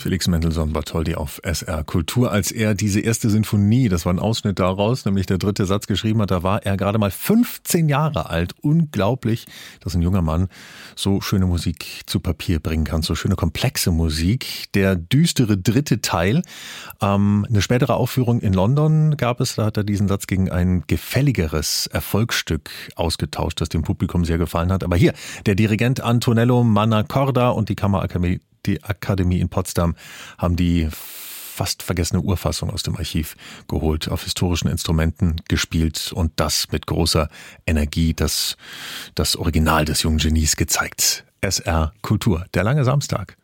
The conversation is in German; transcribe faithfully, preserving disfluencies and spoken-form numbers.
Felix Mendelssohn-Bartholdy auf S R Kultur. Als er diese erste Sinfonie, das war ein Ausschnitt daraus, nämlich der dritte Satz geschrieben hat, da war er gerade mal fünfzehn Jahre alt. Unglaublich, dass ein junger Mann so schöne Musik zu Papier bringen kann, so schöne komplexe Musik. Der düstere dritte Teil, ähm, eine spätere Aufführung in London gab es, da hat er diesen Satz gegen ein gefälligeres Erfolgsstück ausgetauscht, das dem Publikum sehr gefallen hat. Aber hier, der Dirigent Antonello Mannacorda und die Kammerakademie Die Akademie in Potsdam haben die fast vergessene Urfassung aus dem Archiv geholt, auf historischen Instrumenten gespielt und das mit großer Energie, das, das Original des jungen Genies gezeigt. S R Kultur, der lange Samstag.